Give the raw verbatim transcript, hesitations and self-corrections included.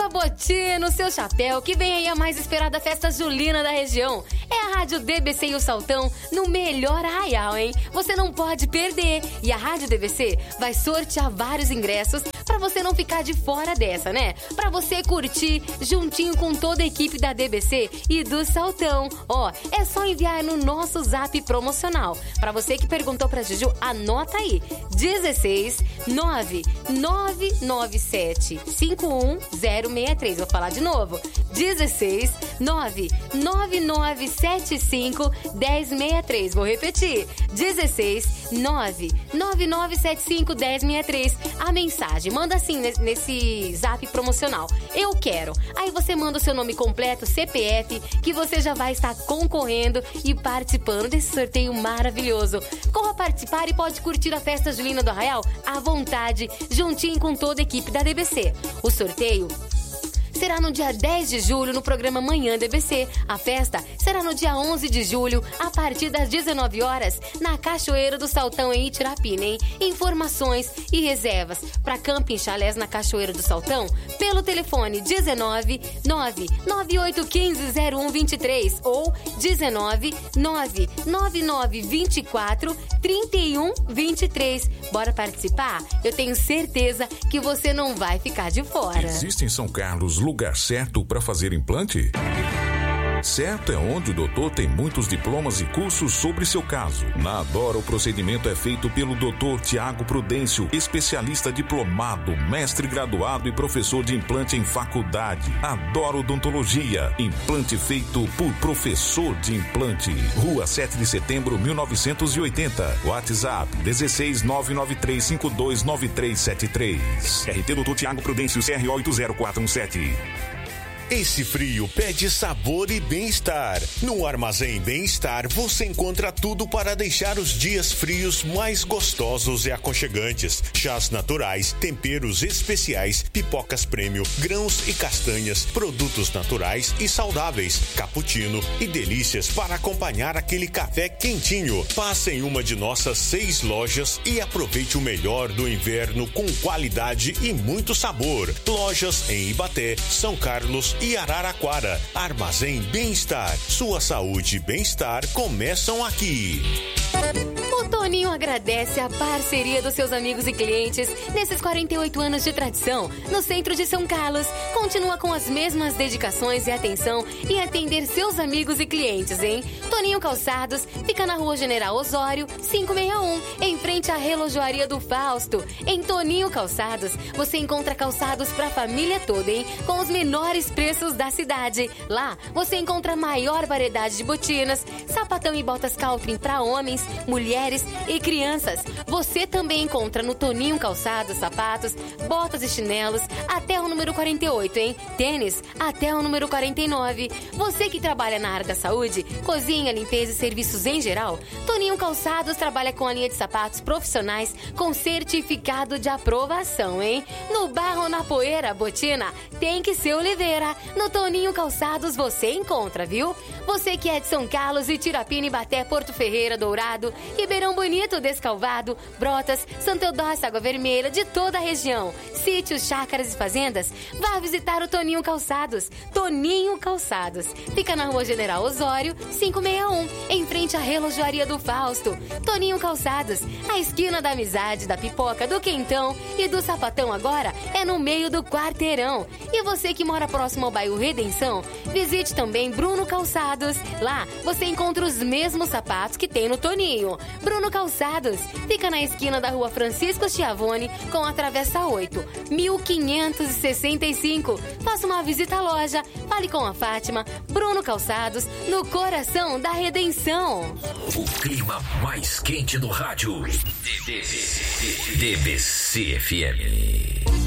sua botina, no seu chapéu, que vem aí a mais esperada festa julina da região. É a Rádio D B C e o Saltão no melhor arraial, hein? Você não pode perder. E a Rádio D B C vai sortear vários ingressos pra você não ficar de fora dessa, né? Pra você curtir juntinho com toda a equipe da D B C e do Saltão. Ó, é só enviar no nosso zap promocional. Pra você que perguntou pra Juju, anota aí. dezesseis nove nove nove sete cinco um zero seis três. Vou falar de novo. dezesseis nove nove nove sete cinco um zero seis três. Vou repetir. dezesseis nove nove nove sete cinco um zero seis três. A mensagem, manda assim nesse zap promocional. Eu quero. Aí você manda o seu nome completo, C P F, que você já vai estar concorrendo e participando desse sorteio maravilhoso. Corra participar e pode curtir a festa julina do Arraial à vontade, juntinho com toda a equipe da D B C. O sorteio será no dia dez de julho no programa Manhã D B C. A festa será no dia onze de julho, a partir das dezenove horas, na Cachoeira do Saltão, em Itirapina, hein? Informações e reservas para camping chalés na Cachoeira do Saltão pelo telefone dezenove nove nove oito um cinco zero um dois três ou dezenove nove nove nove dois quatro três um dois três. Bora participar? Eu tenho certeza que você não vai ficar de fora. Existe em São Carlos lugar certo para fazer implante? Certo é onde o doutor tem muitos diplomas e cursos sobre seu caso. Na Adora, o procedimento é feito pelo doutor Tiago Prudêncio, especialista diplomado, mestre graduado e professor de implante em faculdade. Adora Odontologia, implante feito por professor de implante. Rua sete de setembro, mil novecentos e oitenta. WhatsApp dezesseis nove nove três cinco dois nove três sete três. R T doutor Tiago Prudêncio, C R O oito zero quatro um sete. Esse frio pede sabor e bem-estar. No Armazém Bem-Estar você encontra tudo para deixar os dias frios mais gostosos e aconchegantes. Chás naturais, temperos especiais, pipocas prêmio, grãos e castanhas, produtos naturais e saudáveis, cappuccino e delícias para acompanhar aquele café quentinho. Passe em uma de nossas seis lojas e aproveite o melhor do inverno com qualidade e muito sabor. Lojas em Ibaté, São Carlos e Araraquara. Armazém Bem-Estar. Sua saúde e bem-estar começam aqui. O Toninho agradece a parceria dos seus amigos e clientes nesses quarenta e oito anos de tradição no centro de São Carlos. Continua com as mesmas dedicações e atenção em atender seus amigos e clientes, hein? Toninho Calçados fica na Rua General Osório, quinhentos e sessenta e um, em frente à Relojoaria do Fausto. Em Toninho Calçados, você encontra calçados para a família toda, hein? Com os menores preços da cidade. Lá, você encontra a maior variedade de botinas, sapatão e botas Caltrim para homens, mulheres e crianças. Você também encontra no Toninho Calçados sapatos, botas e chinelos até o número quarenta e oito, hein? Tênis até o número quarenta e nove. Você que trabalha na área da saúde, cozinha, limpeza e serviços em geral, Toninho Calçados trabalha com a linha de sapatos profissionais com certificado de aprovação, hein? No barro ou na poeira, botina tem que ser Oliveira. No Toninho Calçados você encontra, viu? Você que é de São Carlos, Itirapina, Ibaté, Porto Ferreira, Dourado, Ribeirão Bonito, Descalvado, Brotas, Santo Eudócio, Água Vermelha, de toda a região, sítios, chácaras e fazendas, vá visitar o Toninho Calçados. Toninho Calçados fica na Rua General Osório, quinhentos e sessenta e um, em frente à Relojoaria do Fausto. Toninho Calçados, a esquina da amizade, da pipoca, do quentão e do sapatão agora é no meio do quarteirão. E você que mora próximo ao bairro Redenção, visite também Bruno Calçados. Lá você encontra os mesmos sapatos que tem no Toninho. Bruno Calçados fica na esquina da Rua Francisco Schiavone com a Travessa oito, mil quinhentos e sessenta e cinco. Faça uma visita à loja, fale com a Fátima. Bruno Calçados, no coração da Redenção. O clima mais quente do rádio. D B C F M.